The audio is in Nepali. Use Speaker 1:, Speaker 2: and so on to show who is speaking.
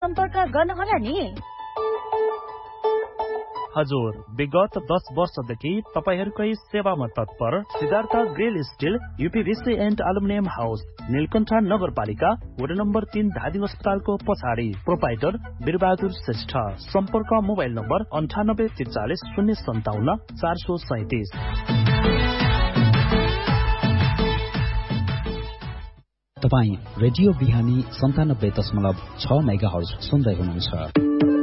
Speaker 1: सम्पर्क गर्नुहोला नि।
Speaker 2: हजुर, विगत 10 वर्षदेखि तपाईहरुकै सेवामा तत्पर Siddhartha grill still UPVC and aluminium house, Neelkanth नगरपालिका, वडा नम्बर 3, धादिङ अस्पतालको पछाडि। प्रोपाइटर वीरबहादुर श्रेष्ठ। सम्पर्क मोबाइल नम्बर 9843 057 437।
Speaker 3: तपाई रेडियो बिहानी 97.6 मेगाहर्ज सुन्दै हुनुहुन्छ।